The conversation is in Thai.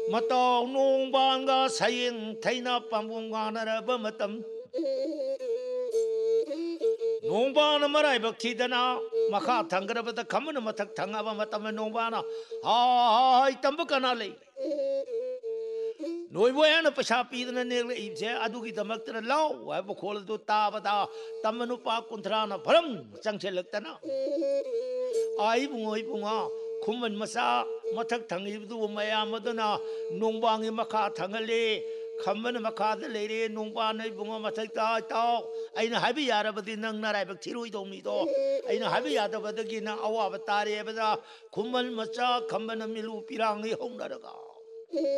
มาตองนงบานก็ใส่ยังไทยนับปั๊มวงงานอะไรบ้างมาตั้มนงบานมาไรบักทีดนะมาข้าทางกระบะตะขมันมาทักทางอาบมาตั้มนงบานะฮายตั้มบุกันอะไรหน่วยวัยนั้นประชาปีนั้นเนี่ยเลยอีเจ้าดูกิจมักตระเล่าว่าบุคคลตัวตาบตาตั้มนุปากุนทรานะพลังจังเชลักตนะไอ้บุงคุมันมาซามาทักทางอีดูมายามาดนะนงบางอีมาข้าทางเลยคำมันมาข้าทะเลเรนงบางในบุงมาทักตาเต้าไอ้น่ะหายไปยาระบดินังนาไรบักทิรุยตรงนี้โตไอ้น่ะหายไปยาระบดิกินนังอวบตาเรบดาคุมันมาซาคำมันมิลูปิรังอีหงนาระกา